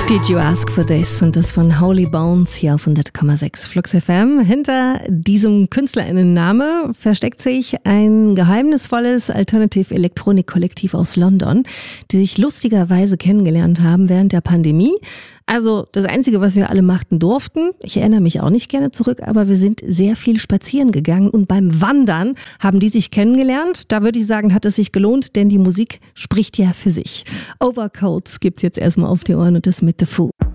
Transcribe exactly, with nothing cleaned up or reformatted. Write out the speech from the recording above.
Did You Ask For This? Und das von Holy Bones hier auf hundert Komma sechs Flux F M. Hinter diesem KünstlerInnenname versteckt sich ein geheimnisvolles Alternative-Elektronik-Kollektiv aus London, die sich lustigerweise kennengelernt haben während der Pandemie. Also das Einzige, was wir alle machten durften, ich erinnere mich auch nicht gerne zurück, aber wir sind sehr viel spazieren gegangen und beim Wandern haben die sich kennengelernt. Da würde ich sagen, hat es sich gelohnt, denn die Musik spricht ja für sich. Overcoats gibt's jetzt erstmal auf die Ohren und das mit The Foo.